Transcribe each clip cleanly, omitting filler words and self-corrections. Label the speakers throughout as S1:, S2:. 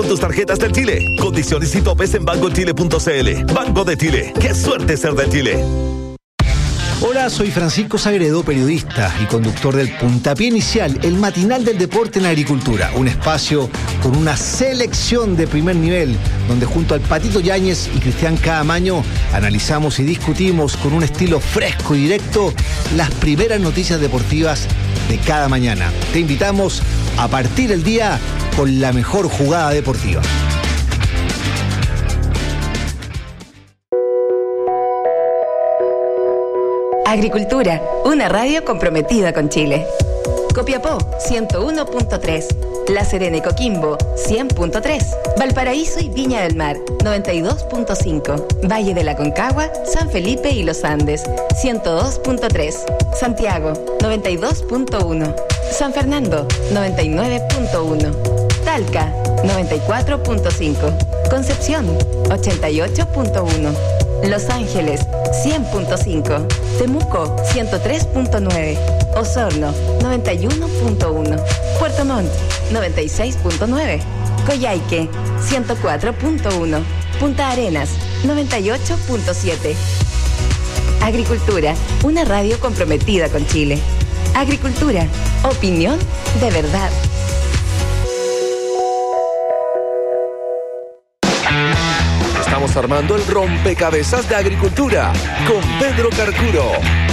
S1: tus tarjetas del Chile. Condiciones y topes en bancochile.cl. Banco de Chile. ¡Qué suerte ser de Chile!
S2: Hola, soy Francisco Sagredo, periodista y conductor del Puntapié Inicial, el matinal del deporte en agricultura. Un espacio con una selección de primer nivel, donde junto al Patito Yáñez y Cristian Caamaño analizamos y discutimos con un estilo fresco y directo las primeras noticias deportivas de cada mañana. Te invitamos a partir el día con la mejor jugada deportiva.
S3: Agricultura, una radio comprometida con Chile. Copiapó, 101.3. La Serena y Coquimbo, 100.3. Valparaíso y Viña del Mar, 92.5. Valle de la Concagua, San Felipe y Los Andes, 102.3. Santiago, 92.1. San Fernando, 99.1. Talca, 94.5. Concepción, 88.1. Los Ángeles, 100.5. Temuco, 103.9. Osorno, 91.1. Puerto Montt, 96.9. Coyhaique, 104.1. Punta Arenas, 98.7. Agricultura, una radio comprometida con Chile. Agricultura, opinión de verdad.
S1: Estamos armando el rompecabezas de agricultura con Pedro Carcuro.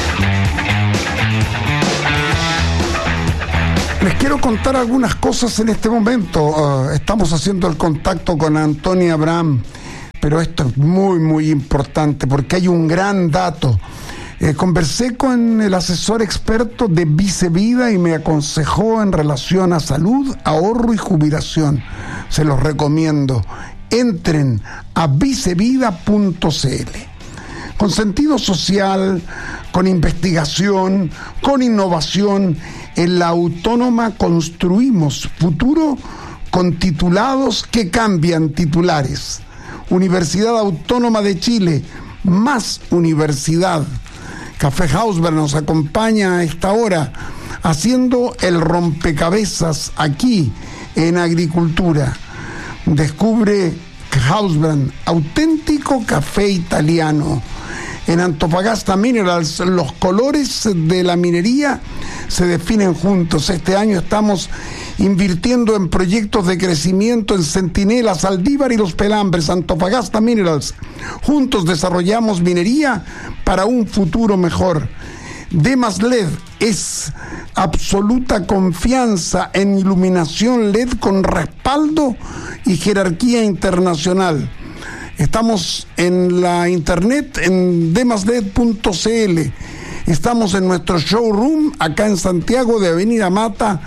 S4: Les quiero contar algunas cosas en este momento. Estamos haciendo el contacto con Antonia Abraham, pero esto es muy, muy importante porque hay un gran dato. Conversé con el asesor experto de Vicevida y me aconsejó en relación a salud, ahorro y jubilación. Se los recomiendo. Entren a vicevida.cl. Con sentido social, con investigación, con innovación, en la Autónoma construimos futuro con titulados que cambian titulares. Universidad Autónoma de Chile, más universidad. Café Hausberg nos acompaña a esta hora haciendo el rompecabezas aquí en Agricultura. Descubre Hausbrand, auténtico café italiano. En Antofagasta Minerals, los colores de la minería se definen juntos. Este año estamos invirtiendo en proyectos de crecimiento en Centinela, Saldívar y Los Pelambres. Antofagasta Minerals. Juntos desarrollamos minería para un futuro mejor. Demas LED es absoluta confianza en iluminación LED con respaldo y jerarquía internacional. Estamos en la internet en demasled.cl. Estamos en nuestro showroom acá en Santiago de Avenida Mata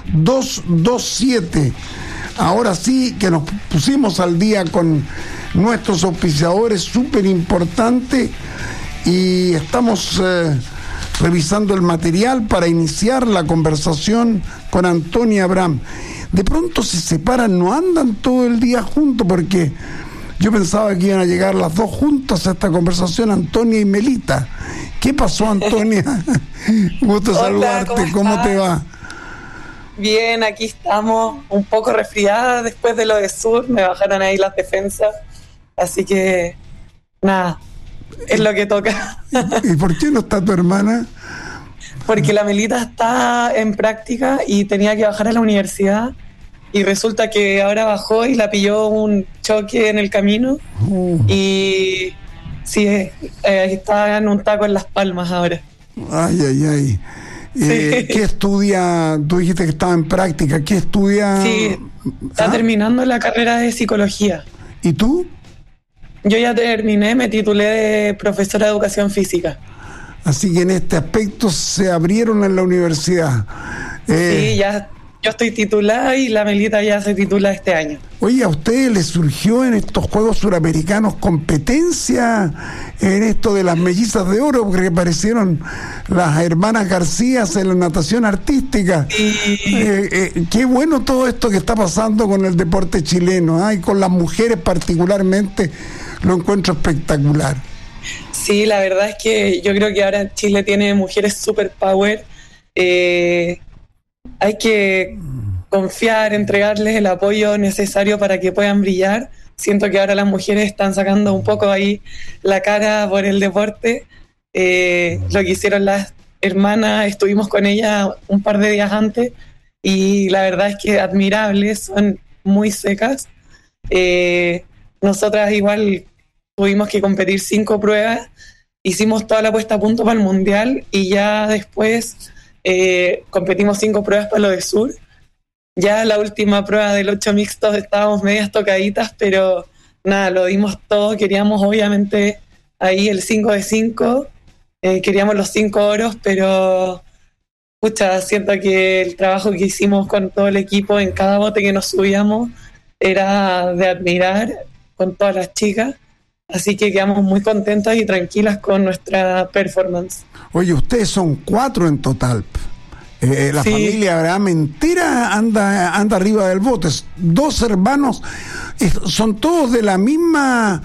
S4: 227. Ahora sí que nos pusimos al día con nuestros auspiciadores, súper importante, y estamos revisando el material para iniciar la conversación con Antonia Abraham. De pronto se separan, no andan todo el día juntos, porque yo pensaba que iban a llegar las dos juntas a esta conversación, Antonia y Melita. ¿Qué pasó, Antonia? Gusto saludarte. ¿Cómo te va?
S5: Bien, aquí estamos, un poco resfriada después de lo de Sur, me bajaron ahí las defensas, así que nada, es lo que toca.
S4: ¿Y por qué no está tu hermana?
S5: Porque la Melita está en práctica y tenía que bajar a la universidad, y resulta que ahora bajó y la pilló un choque en el camino, y sí, está en un taco en Las Palmas ahora.
S4: Ay, ay, ay.
S5: Sí.
S4: ¿Qué estudia? Tú dijiste que estaba en práctica. ¿Qué estudia?
S5: Sí, está terminando la carrera de psicología.
S4: ¿Y tú?
S5: Yo ya terminé, me titulé de profesora de educación física.
S4: Así que en este aspecto se abrieron en la universidad.
S5: Sí, ya yo estoy titulada y la Melita ya se titula este año.
S4: Oye, ¿a ustedes les surgió en estos Juegos Suramericanos competencia en esto de las mellizas de oro? Porque aparecieron las hermanas García en la natación artística.
S5: Sí.
S4: Qué bueno todo esto que está pasando con el deporte chileno, y con las mujeres particularmente, lo encuentro espectacular.
S5: Sí, la verdad es que yo creo que ahora Chile tiene mujeres super power. Hay que confiar, entregarles el apoyo necesario para que puedan brillar. Siento que ahora las mujeres están sacando un poco ahí la cara por el deporte. Lo que hicieron las hermanas, estuvimos con ellas un par de días antes y la verdad es que admirables, son muy secas. Nosotras igual tuvimos que competir 5 pruebas, hicimos toda la puesta a punto para el mundial y ya después competimos 5 pruebas para lo de sur. Ya la última prueba del 8 mixtos estábamos medias tocaditas, pero nada, lo dimos todo. Queríamos obviamente ahí el 5 de 5, queríamos los 5 oros, pero pucha, siento que el trabajo que hicimos con todo el equipo en cada bote que nos subíamos era de admirar con todas las chicas. Así que quedamos muy contentas y tranquilas con nuestra performance.
S4: Oye, ustedes son 4 en total. La
S5: Sí.
S4: familia Abraham entera anda arriba del bote. 2 hermanos, son todos de la misma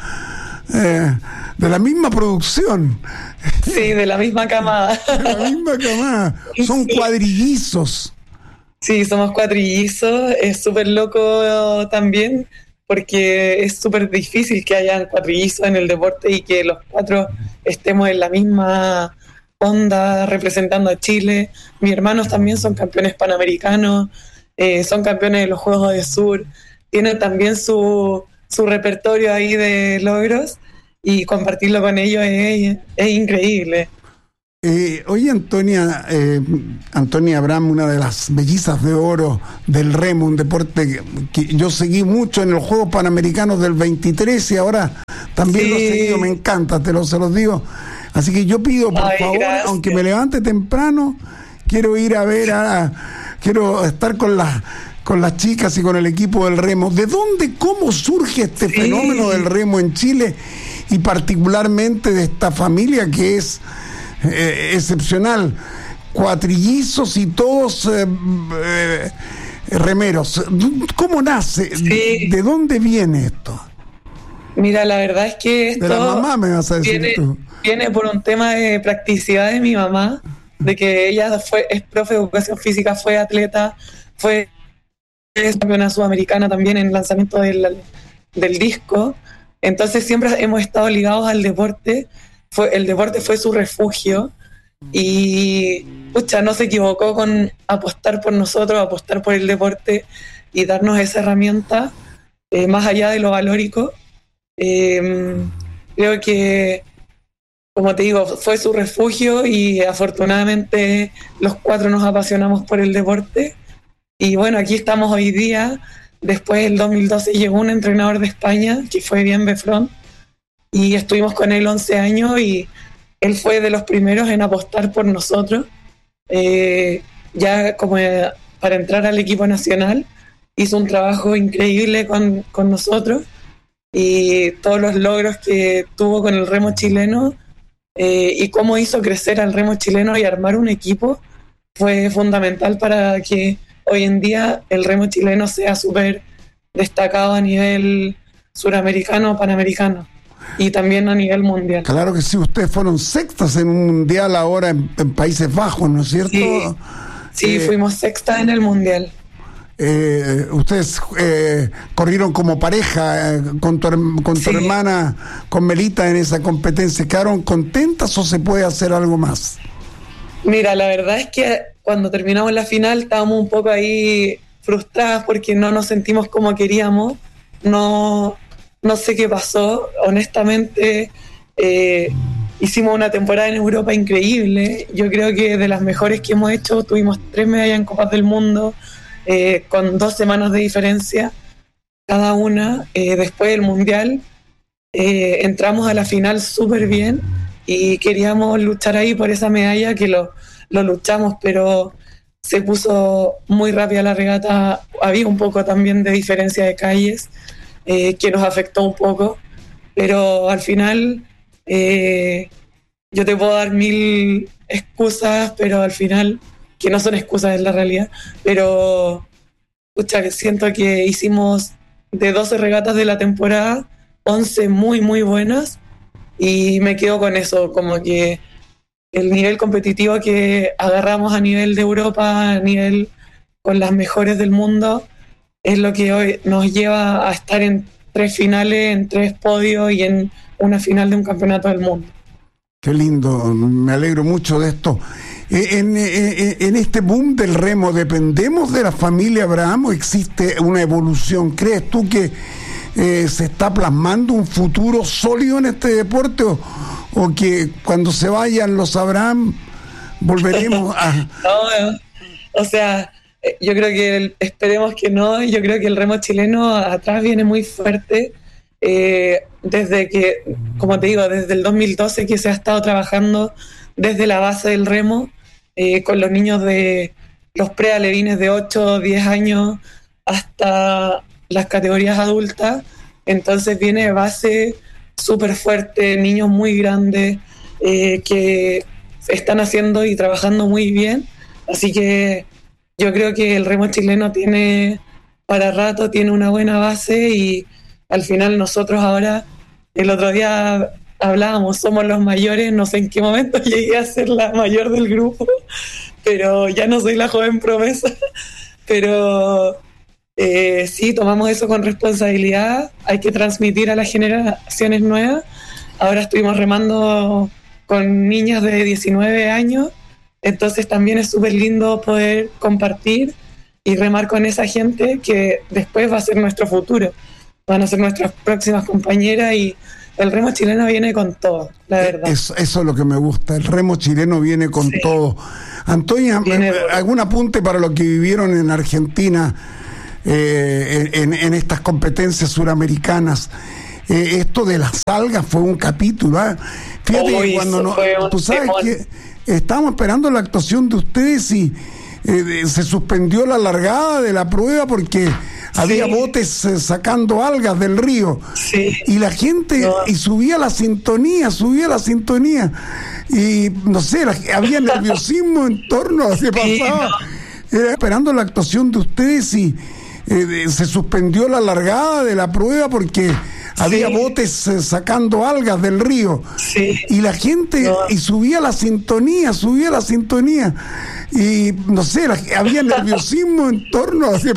S4: producción.
S5: Sí, de la misma camada.
S4: De la misma camada. Son
S5: Sí.
S4: cuadrillizos.
S5: Sí, somos cuatrillizos. Es súper loco también porque es súper difícil que hayan cuatrillizos en el deporte y que los 4 estemos en la misma onda representando a Chile. Mis hermanos también son campeones panamericanos, son campeones de los Juegos de Sur, tienen también su repertorio ahí de logros y compartirlo con ellos es increíble.
S4: Oye, Antonia Abraham, una de las mellizas de oro del remo, un deporte que yo seguí mucho en los Juegos Panamericanos del 23 y ahora también
S5: Sí.
S4: lo he seguido, me encanta, se los digo. Así que yo pido, por favor,
S5: Gracias.
S4: aunque me levante temprano, quiero ir a ver, quiero estar con las chicas y con el equipo del remo. ¿De dónde, cómo surge este
S5: Sí.
S4: fenómeno del remo en Chile y particularmente de esta familia que es excepcional? Cuatrillizos y todos remeros. ¿Cómo nace?
S5: Sí.
S4: ¿De dónde viene esto?
S5: Mira, la verdad es que esto
S4: De la mamá me vas a decir tú.
S5: viene por un tema de practicidad de mi mamá, de que ella es profe de educación física, fue atleta, fue campeona sudamericana también en lanzamiento del disco. Entonces siempre hemos estado ligados al deporte. El deporte fue su refugio y pucha, no se equivocó con apostar por nosotros, apostar por el deporte y darnos esa herramienta más allá de lo valórico. Creo que, como te digo, fue su refugio y afortunadamente los 4 nos apasionamos por el deporte. Y bueno, aquí estamos hoy día. Después, del 2012, llegó un entrenador de España, que fue Bien Befront, y estuvimos con él 11 años y él fue de los primeros en apostar por nosotros. Ya como para entrar al equipo nacional, hizo un trabajo increíble con nosotros y todos los logros que tuvo con el remo chileno y cómo hizo crecer al remo chileno y armar un equipo fue fundamental para que hoy en día el remo chileno sea súper destacado a nivel suramericano, panamericano y también a nivel mundial.
S4: Claro que sí, ustedes fueron sextas en un mundial ahora en Países Bajos, ¿no es cierto?
S5: Sí, fuimos sextas en el mundial.
S4: Ustedes corrieron como pareja con tu
S5: Sí.
S4: hermana, con Melita en esa competencia. ¿Quedaron contentas o se puede hacer algo más?
S5: Mira, la verdad es que cuando terminamos la final estábamos un poco ahí frustradas porque no nos sentimos como queríamos. No sé qué pasó. Honestamente, hicimos una temporada en Europa increíble. Yo creo que de las mejores que hemos hecho. Tuvimos 3 medallas en Copas del Mundo, con 2 semanas de diferencia cada una. Después del Mundial entramos a la final súper bien y queríamos luchar ahí por esa medalla, que lo luchamos, pero se puso muy rápida la regata. Había un poco también de diferencia de calles que nos afectó un poco, pero al final yo te puedo dar 1000 excusas, pero al final, que no son excusas, es la realidad, pero pucha, que siento que hicimos de 12 regatas de la temporada 11 muy muy buenas y me quedo con eso, como que el nivel competitivo que agarramos a nivel de Europa, a nivel con las mejores del mundo, es lo que hoy nos lleva a estar en 3 finales, en 3 podios y en una final de un campeonato del mundo.
S4: Qué lindo, me alegro mucho de esto. En este boom del remo, ¿dependemos de la familia Abraham o existe una evolución? ¿Crees tú que se está plasmando un futuro sólido en este deporte o que cuando se vayan los Abraham volveremos a...?
S5: No, o sea, yo creo que esperemos que no. Yo creo que el remo chileno atrás viene muy fuerte, desde que, como te digo, desde el 2012 que se ha estado trabajando desde la base del remo, con los niños de los prealevines de 8, 10 años hasta las categorías adultas. Entonces viene base súper fuerte, niños muy grandes que están haciendo y trabajando muy bien. Así que yo creo que el remo chileno tiene para rato, tiene una buena base, y al final nosotros ahora, el otro día hablábamos, somos los mayores, no sé en qué momento llegué a ser la mayor del grupo, pero ya no soy la joven promesa, pero sí, tomamos eso con responsabilidad, hay que transmitir a las generaciones nuevas. Ahora estuvimos remando con niñas de 19 años, entonces también es súper lindo poder compartir y remar con esa gente que después va a ser nuestro futuro, van a ser nuestras próximas compañeras, y el remo chileno viene con todo, la verdad.
S4: Eso es lo que me gusta, el remo chileno viene con todo. Antonia, ¿algún apunte para lo que vivieron en Argentina en estas competencias suramericanas? Esto de las algas fue un capítulo, ¿eh? Fíjate que cuando tú sabes que estábamos esperando la actuación de ustedes y se suspendió la largada de la prueba porque había botes sacando algas del río, y la gente y subía la sintonía y no sé, había nerviosismo en torno a lo que pasaba. Era esperando la actuación de ustedes y se suspendió la largada de la prueba porque había botes sacando algas del río, y la gente y subía la sintonía y no sé, había nerviosismo en torno a lo que